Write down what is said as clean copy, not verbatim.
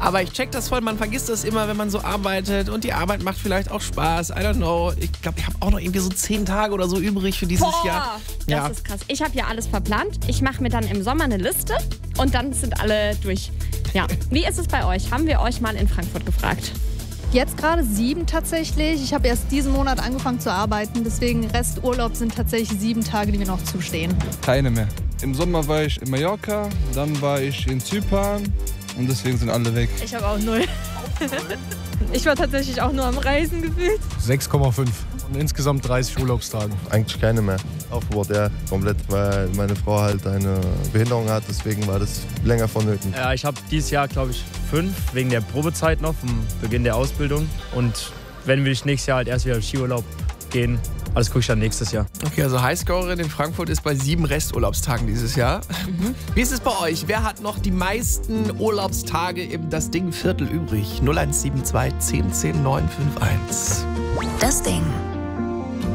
Aber ich check das voll, man vergisst das immer, wenn man so arbeitet und die Arbeit macht vielleicht auch Spaß. I don't know. Ich glaube, ich habe auch noch irgendwie so 10 Tage oder so übrig für dieses Jahr. Das ist krass. Ich habe ja alles verplant. Ich mache mir dann im Sommer eine Liste und dann sind alle durch. Ja. Wie ist es bei euch? Haben wir euch mal in Frankfurt gefragt? Jetzt gerade 7 tatsächlich. Ich habe erst diesen Monat angefangen zu arbeiten. Deswegen Resturlaub sind tatsächlich 7 Tage, die mir noch zustehen. Keine mehr. Im Sommer war ich in Mallorca, dann war ich in Zypern und deswegen sind alle weg. Ich habe auch 0. Ich war tatsächlich auch nur am Reisen gefühlt. 6,5 und insgesamt 30 Urlaubstagen. Eigentlich keine mehr. Aufgebaut, ja, komplett, weil meine Frau halt eine Behinderung hat, deswegen war das länger vonnöten. Ja, ich habe dieses Jahr, glaube ich, 5, wegen der Probezeit noch, vom Beginn der Ausbildung. Und wenn wir nächstes Jahr halt erst wieder Skiurlaub gehen, alles gucke ich dann nächstes Jahr. Okay, also Highscorerin in Frankfurt ist bei 7 Resturlaubstagen dieses Jahr. Wie ist es bei euch? Wer hat noch die meisten Urlaubstage im Das Ding Viertel übrig? 0172 10 10 951. Das Ding.